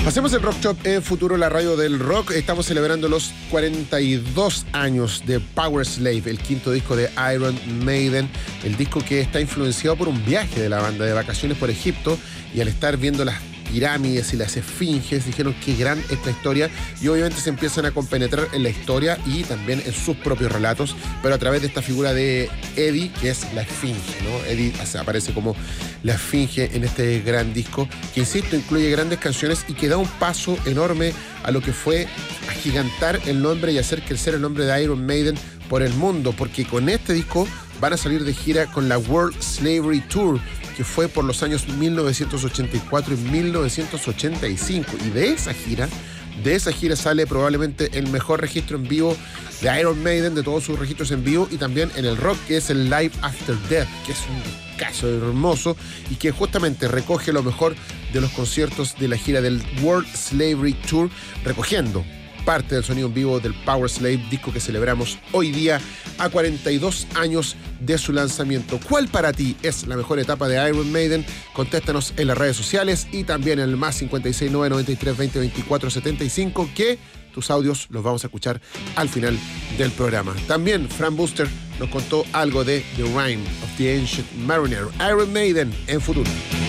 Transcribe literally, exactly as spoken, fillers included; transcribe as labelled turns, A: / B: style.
A: Hacemos el Rock Shop en Futuro, la radio del rock. Estamos celebrando los cuarenta y dos años de Powerslave, el quinto disco de Iron Maiden, el disco que está influenciado por un viaje de la banda de vacaciones por Egipto, y al estar viendo las pirámides y las esfinges dijeron qué gran esta historia, y obviamente se empiezan a compenetrar en la historia y también en sus propios relatos, pero a través de esta figura de Eddie, que es la esfinge, ¿no? Eddie aparece como la esfinge en este gran disco, que insisto, incluye grandes canciones y que da un paso enorme a lo que fue agigantar el nombre y hacer crecer el nombre de Iron Maiden por el mundo, porque con este disco van a salir de gira con la World Slavery Tour, que fue por los años mil novecientos ochenta y cuatro y mil novecientos ochenta y cinco. Y de esa gira, de esa gira sale probablemente el mejor registro en vivo de Iron Maiden, de todos sus registros en vivo, y también en el rock, que es el Live After Death, que es un caso hermoso y que justamente recoge lo mejor de los conciertos de la gira del World Slavery Tour, recogiendo parte del sonido en vivo del Powerslave, disco que celebramos hoy día a cuarenta y dos años de su lanzamiento. ¿Cuál para ti es la mejor etapa de Iron Maiden? Contéstanos en las redes sociales y también en el más cincuenta y seis, nueve noventa y tres, veinte, veinticuatro, setenta y cinco, que tus audios los vamos a escuchar al final del programa. También Fran Buster nos contó algo de The Rime of the Ancient Mariner. Iron Maiden en Futuro.